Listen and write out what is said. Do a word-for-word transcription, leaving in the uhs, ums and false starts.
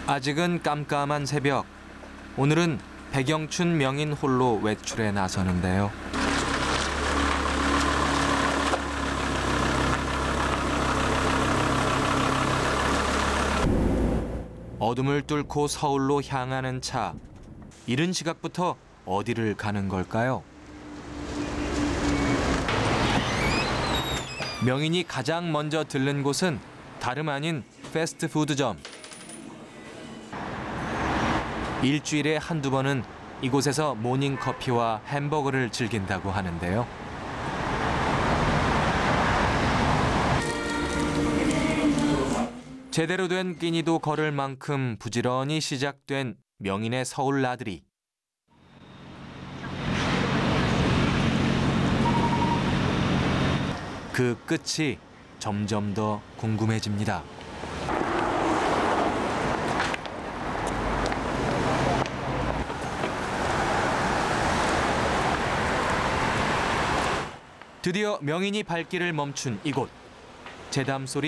아직은 깜깜한 새벽. 오늘은 백영춘 명인 홀로 외출에 나서는데요. 어둠을 뚫고 서울로 향하는 차. 이른 시각부터 어디를 가는 걸까요? 명인이 가장 먼저 들른 곳은 다름 아닌 패스트푸드점. 일주일에 한두 번은 이곳에서 모닝커피와 햄버거를 즐긴다고 하는데요. 제대로 된 끼니도 걸을 만큼 부지런히 시작된 명인의 서울 나들이. 그 끝이 점점 더 궁금해집니다. 드디어 명인이 발길을 멈춘 이곳. 재담 소리